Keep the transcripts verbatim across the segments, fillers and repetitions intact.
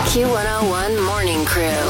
Q one oh one Morning Crew.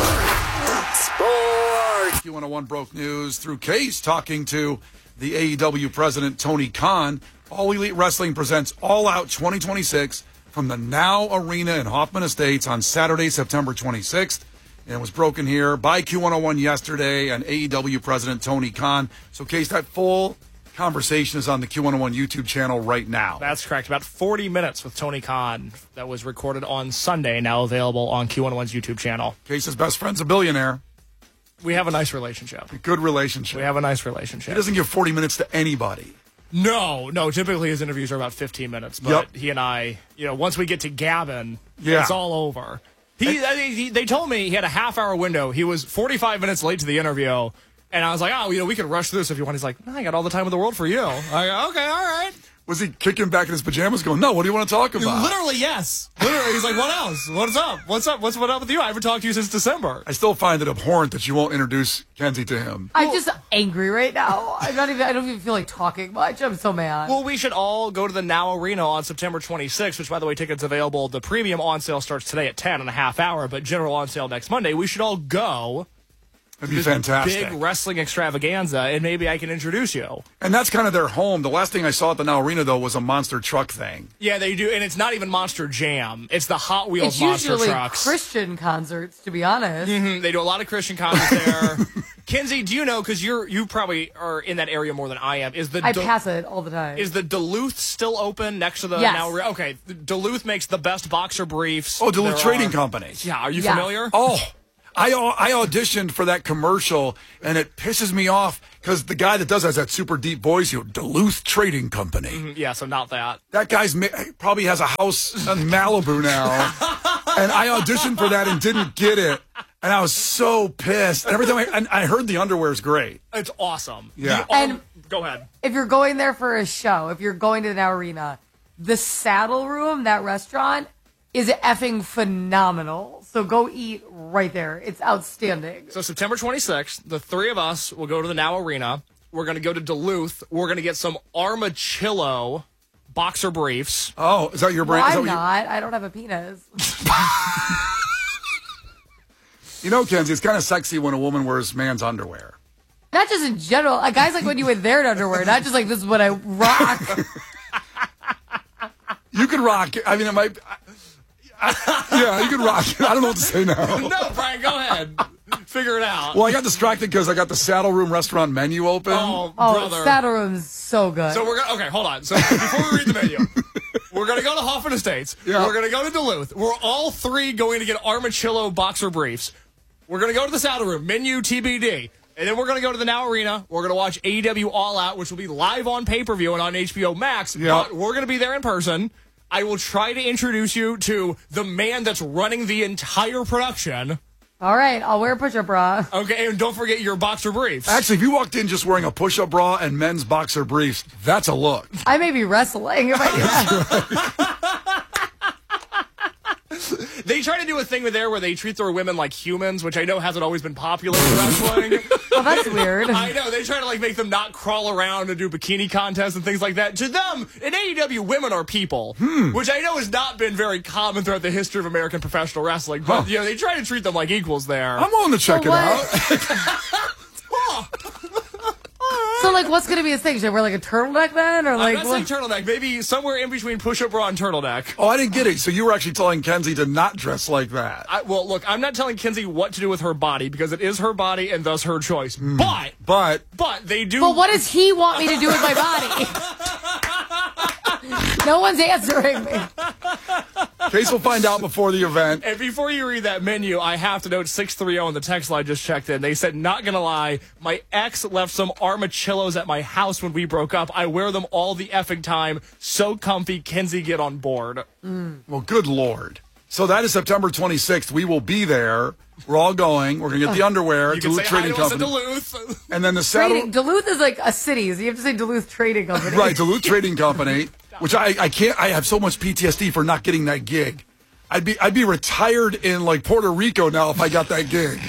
Sports. Q one oh one broke news through Case talking to the A E W president, Tony Khan. All Elite Wrestling presents All Out twenty twenty-six from the Now Arena in Hoffman Estates on Saturday, September twenty-sixth. And it was broken here by Q one oh one yesterday and A E W president Tony Khan. So, Case, that full conversation is on the Q one oh one YouTube channel right now. That's correct. About forty minutes with Tony Khan that was recorded on Sunday, now available on Q one oh one's YouTube channel. Case's best friend's a billionaire. We have a nice relationship. A good relationship. We have a nice relationship. He doesn't give forty minutes to anybody. No, no. Typically his interviews are about fifteen minutes. But yep. he and I, you know, once we get to Gavin, yeah. it's all over. He, he, they told me he had a half-hour window. He was forty-five minutes late to the interview, and I was like, oh, you know, we could rush through this if you want. He's like, no, I got all the time in the world for you. I go, okay, all right. Was he kicking back in his pajamas going, no, what do you want to talk about? Literally, yes. Literally, he's like, what else? What's up? What's up? What's what up with you? I haven't talked to you since December. I still find it abhorrent that you won't introduce Kenzie to him. I'm just angry right now. I'm not even, I don't even feel like talking much. I'm so mad. Well, we should all go to the Now Arena on September twenty-sixth, which, by the way, tickets available. The premium on sale starts today at ten and a half hour, but general on sale next Monday. We should all go. It'd be fantastic. Big wrestling extravaganza, and maybe I can introduce you. And that's kind of their home. The last thing I saw at the Now Arena, though, was a monster truck thing. Yeah, they do, and it's not even Monster Jam. It's the Hot Wheels it's monster usually trucks. Christian concerts, to be honest. Mm-hmm. They do a lot of Christian concerts there. Kenzie, do you know, because you're you probably are in that area more than I am, is the I Dul- pass it all the time. Is the Duluth still open next to the yes. Now Arena? Okay, Duluth makes the best boxer briefs. Oh, Duluth there Trading are. Company. Yeah, are you yeah. familiar? Oh, I I auditioned for that commercial, and it pisses me off because the guy that does that has that super deep voice, you know, Duluth Trading Company. Mm-hmm. Yeah, so not that. That guy's ma- probably has a house in Malibu now, and I auditioned for that and didn't get it, and I was so pissed. And every time I, and I heard the underwear is great. It's awesome. Yeah. The arm- And- go ahead. If you're going there for a show, if you're going to the Now Arena, the Saddle Room, that restaurant, is effing phenomenal. So go eat right there. It's outstanding. So September twenty-sixth, the three of us will go to the Now Arena. We're going to go to Duluth. We're going to get some Armachillo boxer briefs. Oh, is that your brand? Well, Is that I'm what you- not. I don't have a penis. You know, Kenzie, it's kind of sexy when a woman wears man's underwear. Not just in general. Like, guys like when you wear their underwear, not just like this is what I rock. You could rock it. I mean, it might. I, I, yeah, you could rock it. I don't know what to say now. No, Brian, go ahead. Figure it out. Well, I got distracted because I got the Saddle Room restaurant menu open. Oh, Oh, brother. Saddle Room's so good. So we're gonna okay, hold on. So before we read the menu, we're gonna go to Hoffman Estates. Yeah. We're gonna go to Duluth. We're all three going to get Armachillo boxer briefs. We're gonna go to the Saddle Room, menu T B D. And then we're going to go to the Now Arena. We're going to watch A E W All Out, which will be live on pay-per-view and on H B O Max. Yep. But we're going to be there in person. I will try to introduce you to the man that's running the entire production. All right, I'll wear a push-up bra. Okay, and don't forget your boxer briefs. Actually, if you walked in just wearing a push-up bra and men's boxer briefs, that's a look. I may be wrestling if I do that. They try to do a thing with there where they treat their women like humans, which I know hasn't always been popular in wrestling. Oh, that's weird. I know. They try to like make them not crawl around and do bikini contests and things like that. To them, in A E W, women are people, Hmm. which I know has not been very common throughout the history of American professional wrestling. But, Huh. you know, they try to treat them like equals there. I'm willing to check So it what? out. So, like, what's going to be his thing? Should I wear, like, a turtleneck then? Or, I'm like, not saying turtleneck. Maybe somewhere in between push-up bra and turtleneck. Oh, I didn't get it. So you were actually telling Kenzie to not dress like that. I, well, look, I'm not telling Kenzie what to do with her body because it is her body and thus her choice. But, But but they do. But what does he want me to do with my body? No one's answering me. Case will find out before the event. And before you read that menu, I have to note six three zero on the text line just checked in. They said, not going to lie, my ex left some Armachillos at my house when we broke up. I wear them all the effing time. So comfy. Kenzie, get on board. Mm. Well, good Lord. So that is September twenty-sixth. We will be there. We're all going. We're going to get the underwear. You can Duluth say hi Trading to us in Company. Duluth. And then the Saddle... Trading. Duluth is like a city, so you have to say Duluth Trading Company. Right, Duluth Trading Company, which I, I can't... I have so much P T S D for not getting that gig. I'd be I'd be retired in, like, Puerto Rico now if I got that gig.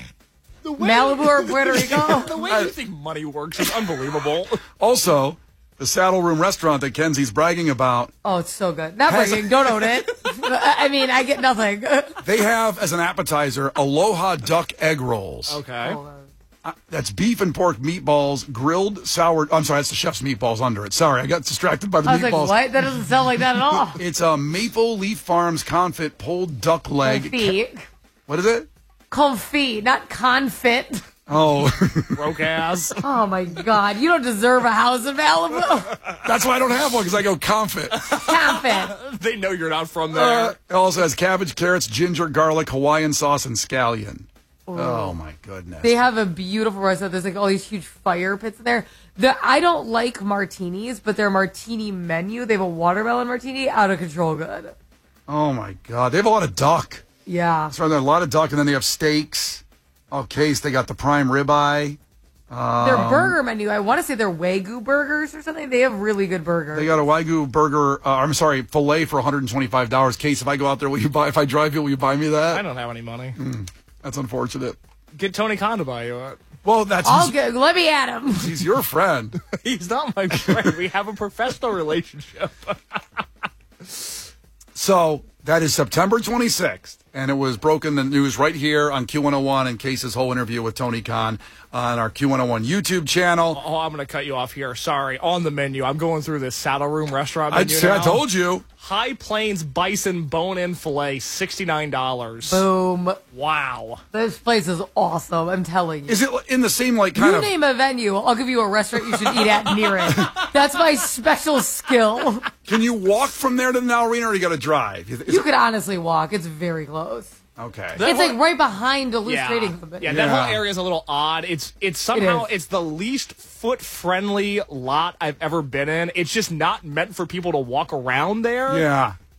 The way Malibu or Puerto Rico? The way you think money works is unbelievable. Also, the Saddle Room restaurant that Kenzie's bragging about. Oh, it's so good. Not Has- bragging. Don't own it. I mean, I get nothing. They have, as an appetizer, Aloha Duck Egg Rolls. Okay. Uh, that's beef and pork meatballs, grilled sour. I'm sorry, that's the chef's meatballs under it. Sorry, I got distracted by the I was meatballs. like, what? That doesn't sound like that at all. It's a Maple Leaf Farms confit pulled duck leg. Confit. What is it? Confit, not confit. Oh, Broke ass. Oh, my God. You don't deserve a house in Malibu. that's why I don't have one, because I go confit. Confit. They know you're not from there. Uh, it also has cabbage, carrots, ginger, garlic, Hawaiian sauce, and scallion. Oh, my goodness. They have a beautiful restaurant. There's like all these huge fire pits in there. The, I don't like martinis, but their martini menu, they have a watermelon martini, out of control good. Oh, my God. They have a lot of duck. Yeah. So there's a lot of duck, and then they have steaks. Okay, so they got the prime ribeye. Their burger menu, I want to say they're Wagyu burgers or something. They have really good burgers. They got a Wagyu burger, uh, I'm sorry, filet for one hundred twenty-five dollars. Case, if I go out there, will you buy, if I drive you, will you buy me that? I don't have any money. Mm, that's unfortunate. Get Tony Khan to buy you it. Well, that's I'll he's, get, let me at him. he's your friend. He's not my friend. We have a professional relationship. So that is September twenty-sixth, and it was broken the news right here on Q one oh one and Case's whole interview with Tony Khan on our Q one oh one YouTube channel. Oh, I'm going to cut you off here. Sorry. On the menu, I'm going through this Saddle Room restaurant I, menu I now. told you. High Plains bison bone-in filet, sixty-nine dollars. Boom. Wow. This place is awesome. I'm telling you. Is it in the same, like, kind You of... name a venue, I'll give you a restaurant you should eat at near it. That's my special skill. Can you walk from there to the Now Arena, or you got to drive? Is You it- could honestly walk. It's very close. okay. That It's whole- like right behind Duluth yeah. Trading Company. Yeah, that Yeah. whole area is a little odd. It's it's somehow is. it's the least foot friendly lot I've ever been in. It's just not meant for people to walk around there. Yeah.